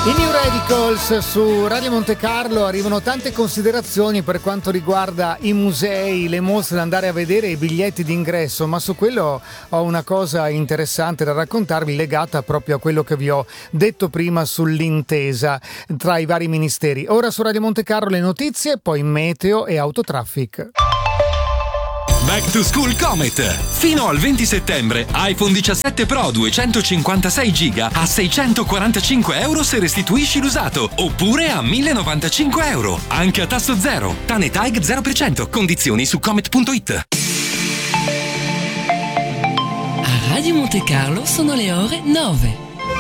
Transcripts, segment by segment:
I New Radicals su Radio Monte Carlo. Arrivano tante considerazioni per quanto riguarda i musei, le mostre da andare a vedere, i biglietti d'ingresso, ma su quello ho una cosa interessante da raccontarvi legata proprio a quello che vi ho detto prima sull'intesa tra i vari ministeri. Ora su Radio Monte Carlo le notizie, poi meteo e autotraffic. Back to School Comet. Fino al 20 settembre iPhone 17 Pro 256 GB a €645 se restituisci l'usato, oppure a €1.095, anche a tasso zero. TAG 0%, condizioni su comet.it. A Radio Monte Carlo sono le ore 9.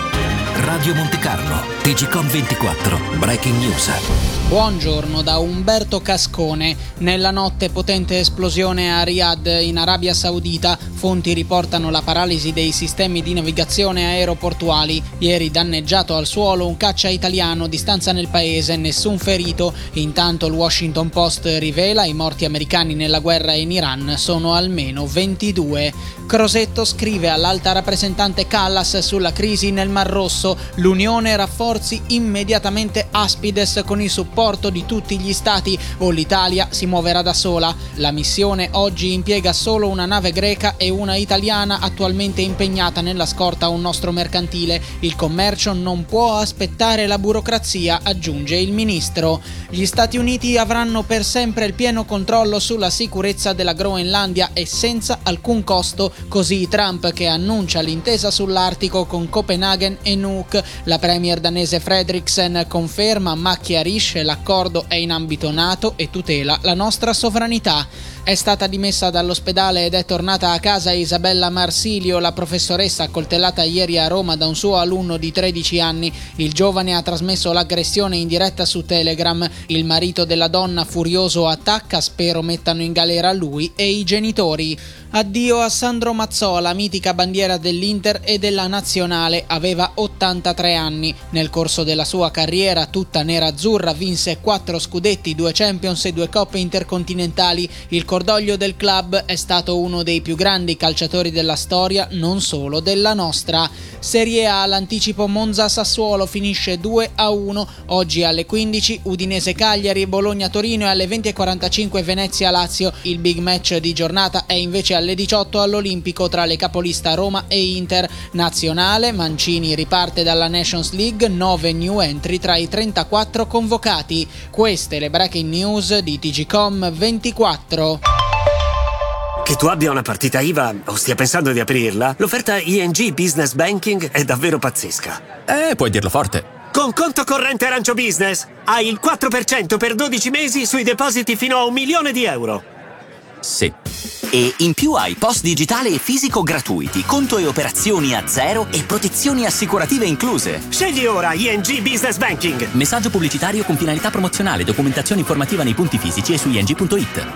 Radio Monte Carlo, TGcom 24, Breaking News. Buongiorno da Umberto Cascone. Nella notte potente esplosione a Riyadh in Arabia Saudita. Fonti riportano la paralisi dei sistemi di navigazione aeroportuali. Ieri danneggiato al suolo un caccia italiano, distanza nel paese, nessun ferito. Intanto il Washington Post rivela i morti americani nella guerra in Iran sono almeno 22. Crosetto scrive all'alta rappresentante Callas sulla crisi nel Mar Rosso. L'Unione rafforzi immediatamente Aspides con il supporto di tutti gli stati o l'Italia si muoverà da sola. La missione oggi impiega solo una nave greca e una italiana attualmente impegnata nella scorta a un nostro mercantile. Il commercio non può aspettare la burocrazia, aggiunge il ministro. Gli Stati Uniti avranno per sempre il pieno controllo sulla sicurezza della Groenlandia e senza alcun costo, così Trump che annuncia l'intesa sull'Artico con Copenaghen e Nuuk. La premier danese Frederiksen conferma ma chiarisce l'accordo è in ambito NATO e tutela la nostra sovranità. È stata dimessa dall'ospedale ed è tornata a casa Isabella Marsilio, la professoressa accoltellata ieri a Roma da un suo alunno di 13 anni. Il giovane ha trasmesso l'aggressione in diretta su Telegram. Il marito della donna furioso attacca, spero mettano in galera lui e i genitori. Addio a Sandro Mazzola, mitica bandiera dell'Inter e della Nazionale. Aveva 83 anni. Nel corso della sua carriera tutta nerazzurra vinse 4 scudetti, 2 Champions e 2 coppe intercontinentali. Il cordoglio del club, è stato uno dei più grandi calciatori della storia, non solo della nostra. Serie A, l'anticipo Monza-Sassuolo finisce 2-1. Oggi alle 15 Udinese-Cagliari, Bologna-Torino e alle 20:45 Venezia-Lazio. Il big match di giornata è invece alle 18 all'Olimpico tra le capolista Roma e Inter. Nazionale, Mancini riparte dalla Nations League, 9 new entry tra i 34 convocati. Queste le breaking news di TGcom 24. Che tu abbia una partita IVA o stia pensando di aprirla, l'offerta ING Business Banking è davvero pazzesca. Puoi dirlo forte. Con conto corrente Arancio Business hai il 4% per 12 mesi sui depositi fino a €1.000.000. Sì. E in più hai post digitale e fisico gratuiti, conto e operazioni a zero e protezioni assicurative incluse. Scegli ora ING Business Banking. Messaggio pubblicitario con finalità promozionale, documentazione informativa nei punti fisici e su ing.it.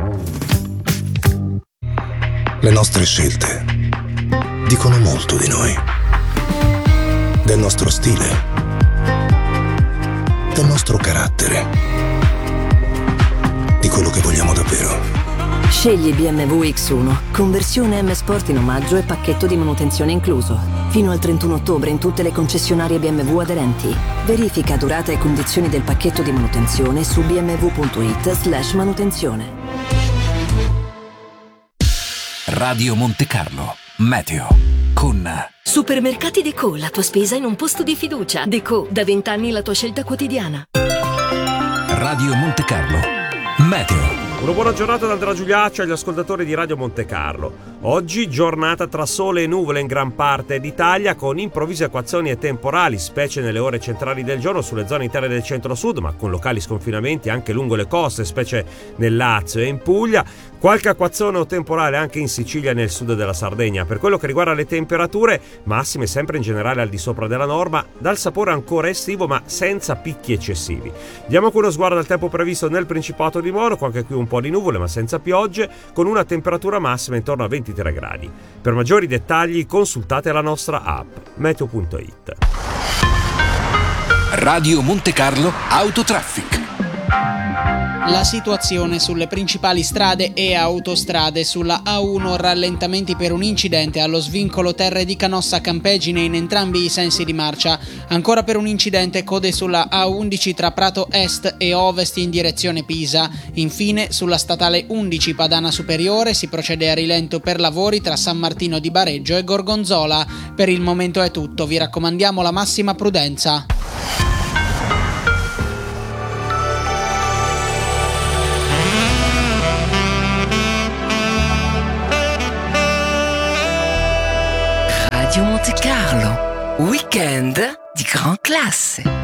Le nostre scelte dicono molto di noi, del nostro stile, del nostro carattere, di quello che vogliamo davvero. Scegli BMW X1, conversione M Sport in omaggio e pacchetto di manutenzione incluso. Fino al 31 ottobre in tutte le concessionarie BMW aderenti. Verifica durata e condizioni del pacchetto di manutenzione su bmw.it/manutenzione. Radio Monte Carlo, meteo, con Supermercati Deco, la tua spesa in un posto di fiducia. Deco, da 20 anni la tua scelta quotidiana. Radio Monte Carlo, meteo. Una buona giornata da Andrea Giuliaccio agli ascoltatori di Radio Monte Carlo. Oggi giornata tra sole e nuvole in gran parte d'Italia, con improvvise acquazzoni e temporali, specie nelle ore centrali del giorno sulle zone interne del centro-sud, ma con locali sconfinamenti anche lungo le coste, specie nel Lazio e in Puglia. Qualche acquazzone o temporale anche in Sicilia e nel sud della Sardegna. Per quello che riguarda le temperature, massime sempre in generale al di sopra della norma, dal sapore ancora estivo ma senza picchi eccessivi. Diamo anche uno sguardo al tempo previsto nel Principato di Monaco, anche qui un po' di nuvole ma senza piogge, con una temperatura massima intorno a 23 gradi. Per maggiori dettagli consultate la nostra app meteo.it. Radio Monte Carlo Autotraffic. La situazione sulle principali strade e autostrade: sulla A1 rallentamenti per un incidente allo svincolo Terre di Canossa Campegine in entrambi i sensi di marcia. Ancora per un incidente, code sulla A11 tra Prato Est e Ovest in direzione Pisa. Infine sulla statale 11 Padana Superiore si procede a rilento per lavori tra San Martino di Bareggio e Gorgonzola. Per il momento è tutto, vi raccomandiamo la massima prudenza. Radio Monte Carlo, week-end di gran classe.